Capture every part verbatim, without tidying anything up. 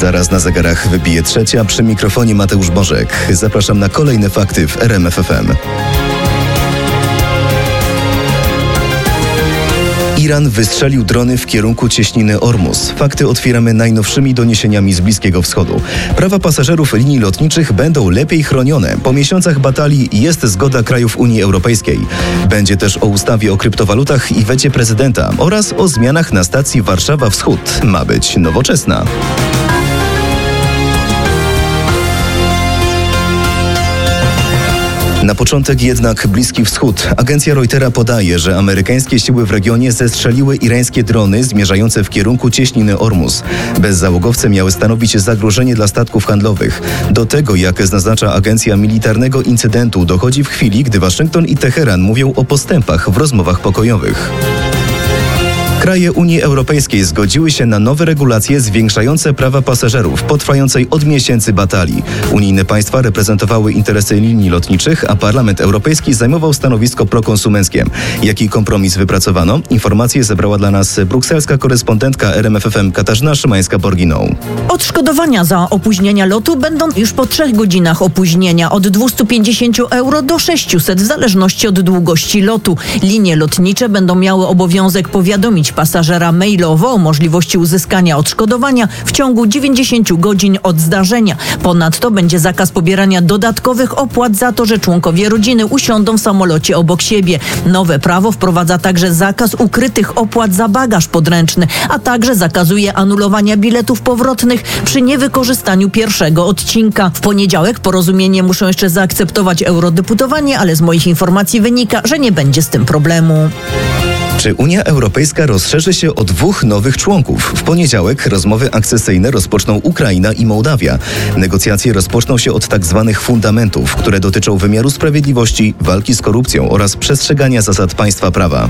Zaraz na zegarach wybije trzecia, przy mikrofonie Mateusz Bożek. Zapraszam na kolejne fakty w R M F F M. Iran wystrzelił drony w kierunku cieśniny Ormus. Fakty otwieramy najnowszymi doniesieniami z Bliskiego Wschodu. Prawa pasażerów linii lotniczych będą lepiej chronione. Po miesiącach batalii jest zgoda krajów Unii Europejskiej. Będzie też o ustawie o kryptowalutach i wecie prezydenta oraz o zmianach na stacji Warszawa Wschód. Ma być nowoczesna. Na początek jednak Bliski Wschód. Agencja Reutera podaje, że amerykańskie siły w regionie zestrzeliły irańskie drony zmierzające w kierunku cieśniny Ormus. Bezzałogowce miały stanowić zagrożenie dla statków handlowych. Do tego, jak zaznacza agencja, militarnego incydentu dochodzi w chwili, gdy Waszyngton i Teheran mówią o postępach w rozmowach pokojowych. Kraje Unii Europejskiej zgodziły się na nowe regulacje zwiększające prawa pasażerów po trwającej od miesięcy batalii. Unijne państwa reprezentowały interesy linii lotniczych, a Parlament Europejski zajmował stanowisko prokonsumenckie. Jaki kompromis wypracowano? Informacje zebrała dla nas brukselska korespondentka R M F F M Katarzyna Szymańska-Borginą. Odszkodowania za opóźnienia lotu będą już po trzech godzinach opóźnienia od dwieście pięćdziesiąt euro do sześćset w zależności od długości lotu. Linie lotnicze będą miały obowiązek powiadomić pasażera mailowo o możliwości uzyskania odszkodowania w ciągu dziewięćdziesiąt godzin od zdarzenia. Ponadto będzie zakaz pobierania dodatkowych opłat za to, że członkowie rodziny usiądą w samolocie obok siebie. Nowe prawo wprowadza także zakaz ukrytych opłat za bagaż podręczny, a także zakazuje anulowania biletów powrotnych przy niewykorzystaniu pierwszego odcinka. W poniedziałek porozumienie muszą jeszcze zaakceptować eurodeputowani, ale z moich informacji wynika, że nie będzie z tym problemu. Czy Unia Europejska rozszerzy się o dwóch nowych członków? W poniedziałek rozmowy akcesyjne rozpoczną Ukraina i Mołdawia. Negocjacje rozpoczną się od tak zwanych fundamentów, które dotyczą wymiaru sprawiedliwości, walki z korupcją oraz przestrzegania zasad państwa prawa.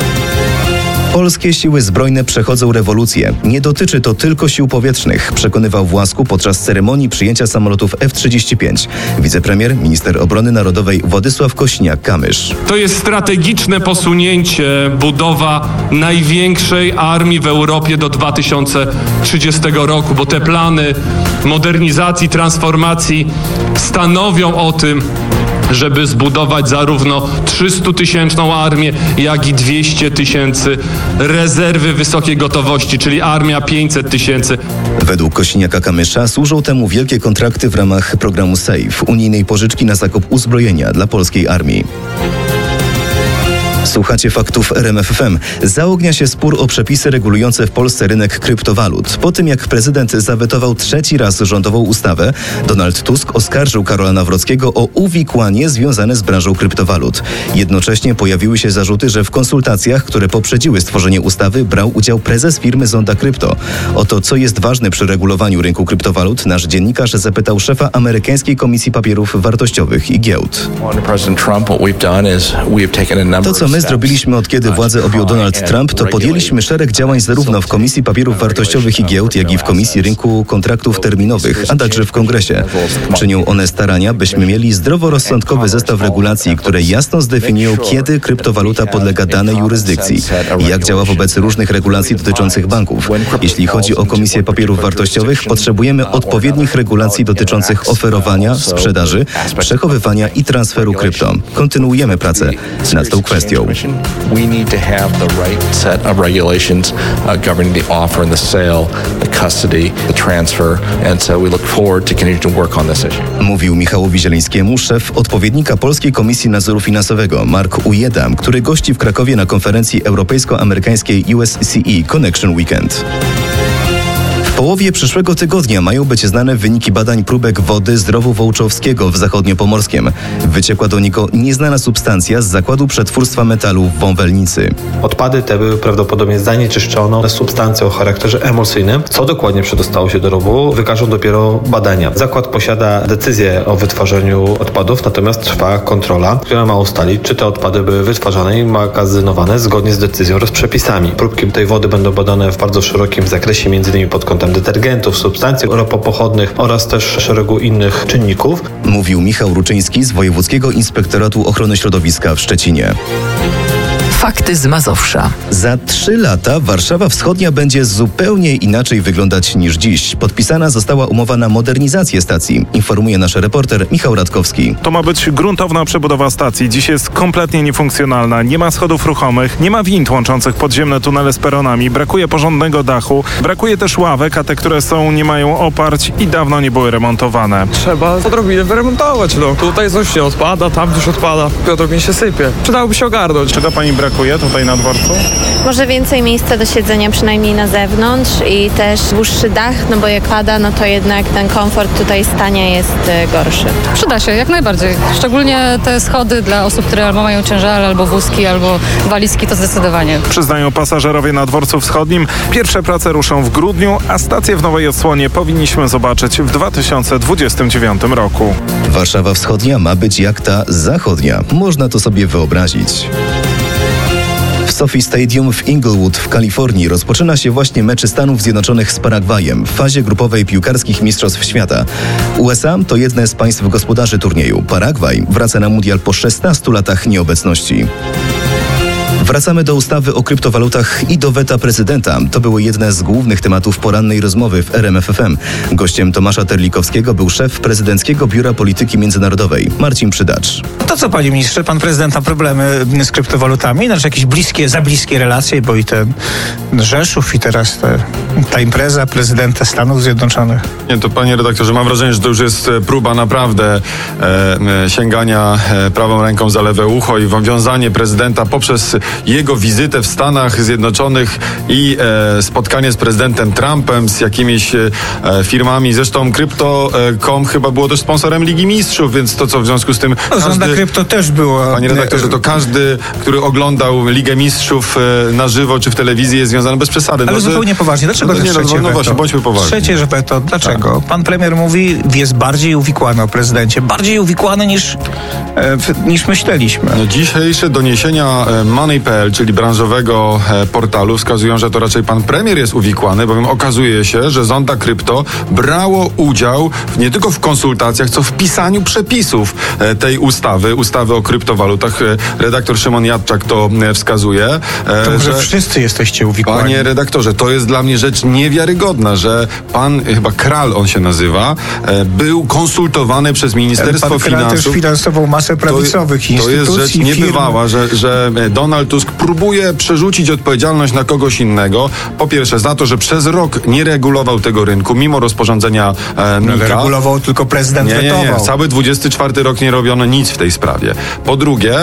Polskie siły zbrojne przechodzą rewolucję. Nie dotyczy to tylko sił powietrznych, przekonywał w Łasku podczas ceremonii przyjęcia samolotów F trzydzieści pięć. Wicepremier, minister obrony narodowej Władysław Kosiniak-Kamysz. To jest strategiczne posunięcie, budowa największej armii w Europie do dwa tysiące trzydziestego roku, bo te plany modernizacji, transformacji stanowią o tym, żeby zbudować zarówno trzystutysięczną armię, jak i dwieście tysięcy rezerwy wysokiej gotowości, czyli armia pięćset tysięcy. Według Kosiniaka-Kamysza służą temu wielkie kontrakty w ramach programu SAFE, unijnej pożyczki na zakup uzbrojenia dla polskiej armii. Słuchacie faktów R M F F M. Zaognia się spór o przepisy regulujące w Polsce rynek kryptowalut. Po tym, jak prezydent zawetował trzeci raz rządową ustawę, Donald Tusk oskarżył Karola Nawrockiego o uwikłanie związane z branżą kryptowalut. Jednocześnie pojawiły się zarzuty, że w konsultacjach, które poprzedziły stworzenie ustawy, brał udział prezes firmy Zonda Krypto. O to, co jest ważne przy regulowaniu rynku kryptowalut, nasz dziennikarz zapytał szefa amerykańskiej Komisji Papierów Wartościowych i Giełd. To, co my zrobiliśmy od kiedy władzę objął Donald Trump, to podjęliśmy szereg działań zarówno w Komisji Papierów Wartościowych i Giełd, jak i w Komisji Rynku Kontraktów Terminowych, a także w Kongresie. Czynią one starania, byśmy mieli zdroworozsądkowy zestaw regulacji, które jasno zdefiniują, kiedy kryptowaluta podlega danej jurysdykcji i jak działa wobec różnych regulacji dotyczących banków. Jeśli chodzi o Komisję Papierów Wartościowych, potrzebujemy odpowiednich regulacji dotyczących oferowania, sprzedaży, przechowywania i transferu krypto. Kontynuujemy pracę nad tą kwestią. We need to have the right set of regulations uh, governing the offer and the sale, the custody, the transfer, and so we look forward to continuing to work on this issue. Mówił Michałowi Zieleńskiemu szef odpowiednika Polskiej Komisji Nadzoru Finansowego Mark Ujeda, który gości w Krakowie na konferencji europejsko-amerykańskiej U S C E Connection Weekend. W połowie przyszłego tygodnia mają być znane wyniki badań próbek wody z rowu Wołczowskiego w Zachodniopomorskiem. Wyciekła do niego nieznana substancja z zakładu przetwórstwa metalu w Wąwelnicy. Odpady te były prawdopodobnie zanieczyszczone substancją o charakterze emulsyjnym. Co dokładnie przedostało się do rowu, wykażą dopiero badania. Zakład posiada decyzję o wytwarzaniu odpadów, natomiast trwa kontrola, która ma ustalić, czy te odpady były wytwarzane i magazynowane zgodnie z decyzją oraz przepisami. Próbki tej wody będą badane w bardzo szerokim zakresie, między innymi pod kątem detergentów, substancji ropopochodnych oraz też szeregu innych czynników. Mówił Michał Ruczyński z Wojewódzkiego Inspektoratu Ochrony Środowiska w Szczecinie. Fakty z Mazowsza. Za trzy lata Warszawa Wschodnia będzie zupełnie inaczej wyglądać niż dziś. Podpisana została umowa na modernizację stacji, informuje nasz reporter Michał Radkowski. To ma być gruntowna przebudowa stacji. Dziś jest kompletnie niefunkcjonalna. Nie ma schodów ruchomych, nie ma wind łączących podziemne tunele z peronami, brakuje porządnego dachu, brakuje też ławek, a te, które są, nie mają oparć i dawno nie były remontowane. Trzeba odrobinę wyremontować, no. Tutaj coś nie odpada, tam coś odpada, odrobinę się sypie. Przydałoby się ogarnąć. Czego pani brakuje tutaj na dworcu? Może więcej miejsca do siedzenia, przynajmniej na zewnątrz, i też dłuższy dach, no bo jak pada, no to jednak ten komfort tutaj stania jest gorszy. Przyda się, jak najbardziej. Szczególnie te schody dla osób, które albo mają ciężary, albo wózki, albo walizki, to zdecydowanie. Przyznają pasażerowie na dworcu wschodnim. Pierwsze prace ruszą w grudniu, a stację w nowej odsłonie powinniśmy zobaczyć w dwa tysiące dwudziestym dziewiątym roku. Warszawa Wschodnia ma być jak ta zachodnia. Można to sobie wyobrazić. W SoFi Stadium w Inglewood w Kalifornii rozpoczyna się właśnie mecz Stanów Zjednoczonych z Paragwajem w fazie grupowej piłkarskich mistrzostw świata. U S A to jedne z państw gospodarzy turnieju. Paragwaj wraca na mundial po szesnastu latach nieobecności. Wracamy do ustawy o kryptowalutach i do weta prezydenta. To były jedne z głównych tematów porannej rozmowy w R M F F M. Gościem Tomasza Terlikowskiego był szef Prezydenckiego Biura Polityki Międzynarodowej, Marcin Przydacz. To co, panie ministrze, pan prezydent ma problemy z kryptowalutami? Znaczy jakieś bliskie, za bliskie relacje, bo i ten Rzeszów i teraz te, ta impreza prezydenta Stanów Zjednoczonych. Nie, to panie redaktorze, mam wrażenie, że to już jest próba naprawdę e, sięgania e, prawą ręką za lewe ucho i wiązanie prezydenta poprzez jego wizytę w Stanach Zjednoczonych i e, spotkanie z prezydentem Trumpem, z jakimiś e, firmami. Zresztą Crypto kropka com chyba było też sponsorem Ligi Mistrzów, więc to co w związku z tym... No, Zonda Krypto też było. Panie redaktorze, to każdy, który oglądał Ligę Mistrzów e, na żywo czy w telewizji, jest związany bez przesady. Ale no, zupełnie że, poważnie. Dlaczego no, to nie, trzecie no, no weto? właśnie, bądźmy poważni. Trzecie weto. Dlaczego? Tak. Pan premier mówi, jest bardziej uwikłany o prezydencie. Bardziej uwikłany niż, e, niż myśleliśmy. No, dzisiejsze doniesienia Money kropka p l, czyli branżowego e, portalu, wskazują, że to raczej pan premier jest uwikłany, bowiem okazuje się, że Zonda Krypto brało udział w, nie tylko w konsultacjach, co w pisaniu przepisów e, tej ustawy, ustawy o kryptowalutach. E, redaktor Szymon Jadczak to e, wskazuje. E, to może że, wszyscy jesteście uwikłani. Panie redaktorze, to jest dla mnie rzecz niewiarygodna, że pan, chyba Kral on się nazywa, e, był konsultowany przez Ministerstwo pan Finansów. Kral też finansował masę prawicowych to, instytucji. To jest rzecz niebywała, że, że Donald Tusk próbuje przerzucić odpowiedzialność na kogoś innego. Po pierwsze za to, że przez rok nie regulował tego rynku, mimo rozporządzenia e, N I K. Regulował tylko prezydent nie, nie, nie. wetował. Cały dwudziesty czwarty rok nie robiono nic w tej sprawie. Po drugie,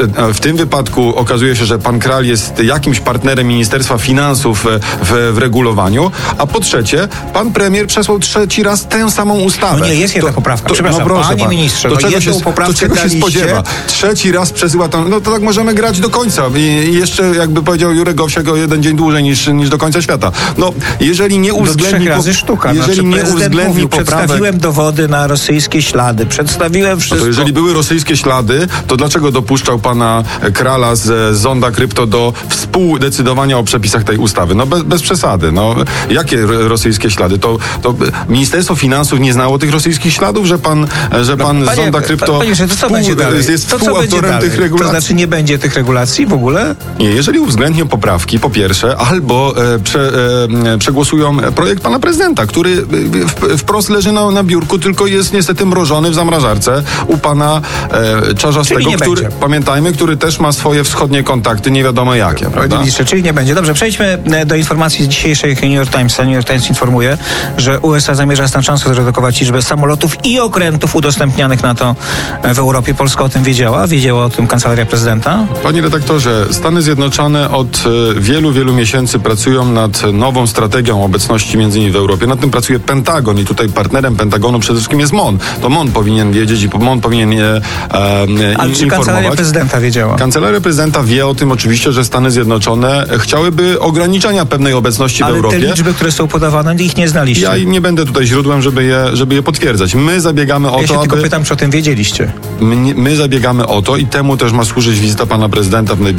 w tym wypadku okazuje się, że pan Kral jest jakimś partnerem Ministerstwa Finansów w, w regulowaniu, a po trzecie, pan premier przesłał trzeci raz tę samą ustawę. No nie, jest jedna to, poprawka. To, Przepraszam, no proszę, panie pan, ministrze, to no czego jedną się, poprawkę to czego się daliście? spodziewa? Trzeci raz przesyła to, no to tak możemy grać do końca. I jeszcze, jakby powiedział Jurek Owsiak, o jeden dzień dłużej niż, niż do końca świata. No, jeżeli nie uwzględni... Do razy sztuka. Jeżeli znaczy, nie uwzględni mówił, poprawek... Przedstawiłem dowody na rosyjskie ślady. Przedstawiłem wszystko. No to jeżeli były rosyjskie ślady, to dlaczego dopuszczał pana Krala z Zonda Krypto do współdecydowania o przepisach tej ustawy? No bez, bez przesady. No, jakie rosyjskie ślady? To, to Ministerstwo Finansów nie znało tych rosyjskich śladów, że pan, że pan no, z Zonda Krypto panie, to co będzie dalej? jest to, co będzie współautorem tych regulacji? To znaczy nie będzie tych regulacji w ogóle? Nie, jeżeli uwzględnią poprawki, po pierwsze, albo e, prze, e, przegłosują projekt pana prezydenta, który w, wprost leży na, na biurku, tylko jest niestety mrożony w zamrażarce u pana e, Czarzastego, który, będzie. pamiętajmy, który też ma swoje wschodnie kontakty, nie wiadomo jakie, prawda? Ministrze, czyli nie będzie. Dobrze, przejdźmy do informacji z dzisiejszych New York Timesa. New York Times informuje, że U S A zamierza znacząco zredukować liczbę samolotów i okrętów udostępnianych na to w Europie. Polska o tym wiedziała? Wiedziała o tym Kancelaria Prezydenta? Panie redaktorze, Stany Zjednoczone od wielu, wielu miesięcy pracują nad nową strategią obecności między innymi w Europie. Nad tym pracuje Pentagon i tutaj partnerem Pentagonu przede wszystkim jest M O N. To M O N powinien wiedzieć i M O N powinien je e, Ale czy Kancelaria Prezydenta wiedziała? Kancelaria Prezydenta wie o tym oczywiście, że Stany Zjednoczone chciałyby ograniczania pewnej obecności Ale w Europie. Ale te liczby, które są podawane, ich nie znaliście. Ja nie będę tutaj źródłem, żeby je, żeby je potwierdzać. My zabiegamy o ja to, się aby... tylko pytam, czy o tym wiedzieliście. My, my zabiegamy o to i temu też ma służyć wizyta pana prezydenta w najbliższym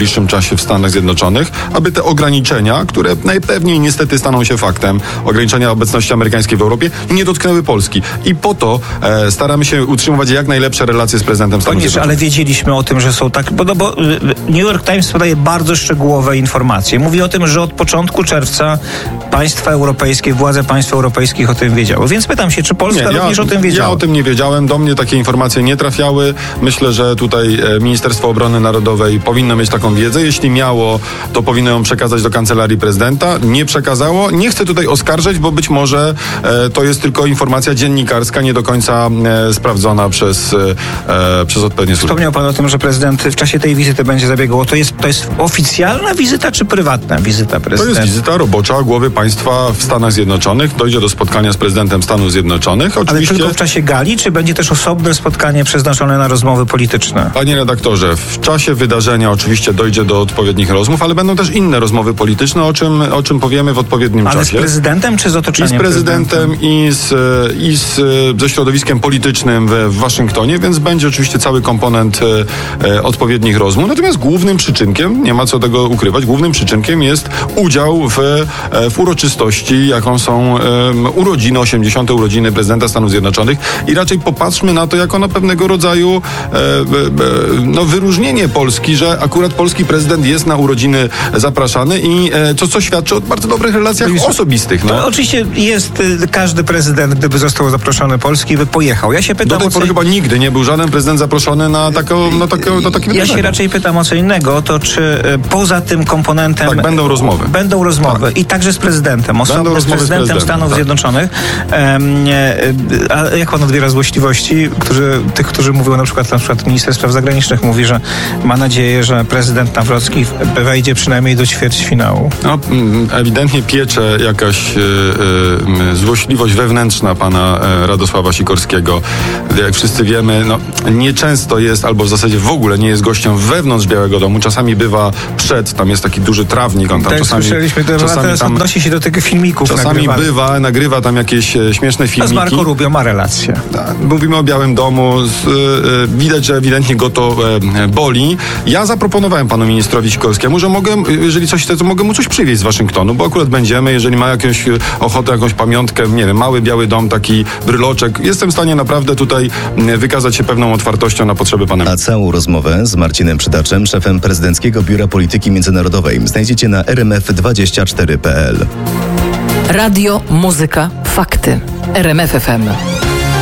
najbliższym czasie w Stanach Zjednoczonych, aby te ograniczenia, które najpewniej niestety staną się faktem, ograniczenia obecności amerykańskiej w Europie, nie dotknęły Polski. I po to e, staramy się utrzymywać jak najlepsze relacje z prezydentem Stanów Panie, Zjednoczonych. ale wiedzieliśmy o tym, że są tak... Bo, no bo New York Times podaje bardzo szczegółowe informacje. Mówi o tym, że od początku czerwca państwa europejskie, władze państw europejskich o tym wiedziały. Więc pytam się, czy Polska nie, ja, również o tym wiedziała? Ja o tym nie wiedziałem. Do mnie takie informacje nie trafiały. Myślę, że tutaj Ministerstwo Obrony Narodowej powinno mieć taką wiedzę. Jeśli miało, to powinno ją przekazać do Kancelarii Prezydenta. Nie przekazało. Nie chcę tutaj oskarżać, bo być może e, to jest tylko informacja dziennikarska, nie do końca e, sprawdzona przez, e, przez odpowiednie służby. Wspomniał pan o tym, że prezydent w czasie tej wizyty będzie zabiegał. To jest, to jest oficjalna wizyta, czy prywatna wizyta prezydenta? To jest wizyta robocza głowy państwa w Stanach Zjednoczonych. Dojdzie do spotkania z prezydentem Stanów Zjednoczonych. Oczywiście... Ale tylko w czasie gali, czy będzie też osobne spotkanie przeznaczone na rozmowy polityczne? Panie redaktorze, w czasie wydarzenia oczywiście dojdzie do odpowiednich rozmów, ale będą też inne rozmowy polityczne, o czym, o czym powiemy w odpowiednim ale czasie. Ale z prezydentem, czy z otoczeniem? I z prezydentem, i, z, i z, ze środowiskiem politycznym w, w Waszyngtonie, więc będzie oczywiście cały komponent e, odpowiednich rozmów. Natomiast głównym przyczynkiem, nie ma co tego ukrywać, głównym przyczynkiem jest udział w, e, w uroczystości, jaką są e, urodziny, osiemdziesiąte urodziny prezydenta Stanów Zjednoczonych i raczej popatrzmy na to jako na pewnego rodzaju e, e, no, wyróżnienie Polski, że akurat polski prezydent jest na urodziny zapraszany i e, to, co świadczy o bardzo dobrych relacjach no osobistych. No. To oczywiście jest, każdy prezydent, gdyby został zaproszony Polski, by pojechał. Ja się pytam Do tej pory chyba nigdy nie był żaden prezydent zaproszony na, taką, na, takie, na takie Ja się raczej pytam o co innego, to czy e, poza tym komponentem... Tak, będą rozmowy. Będą rozmowy tak. I także z prezydentem, osobno z prezydentem, z prezydentem Stanów tak. Zjednoczonych. E, e, a jak pan odbiera złośliwości, którzy, tych, którzy mówią, na przykład, na przykład minister spraw zagranicznych mówi, że ma nadzieję, że prezydent Nawrocki wejdzie przynajmniej do ćwierćfinału. No, ewidentnie piecze jakaś e, e, złośliwość wewnętrzna pana e, Radosława Sikorskiego. Jak wszyscy wiemy, no, nieczęsto jest, albo w zasadzie w ogóle nie jest gościem wewnątrz Białego Domu. Czasami bywa przed, tam jest taki duży trawnik, on tam tak, czasami... słyszeliśmy, to czasami teraz tam, odnosi się do tych filmików Czasami nagrywanych. bywa, nagrywa tam jakieś e, śmieszne filmiki. To z Marco Rubio ma relację. Tak, mówimy o Białym Domu. Z, e, widać, że ewidentnie go to e, boli. Ja zaproponowałem panu ministrowi Sikorskiemu, że mogę, jeżeli coś chce, to mogę mu coś przywieźć z Waszyngtonu, bo akurat będziemy, jeżeli ma jakąś ochotę, jakąś pamiątkę, nie wiem, mały Biały Dom, taki bryloczek, jestem w stanie naprawdę tutaj wykazać się pewną otwartością na potrzeby pana. A całą rozmowę z Marcinem Przytaczem, szefem Prezydenckiego Biura Polityki Międzynarodowej, znajdziecie na r m f dwadzieścia cztery kropka p l. Radio, muzyka, fakty. R M F F M.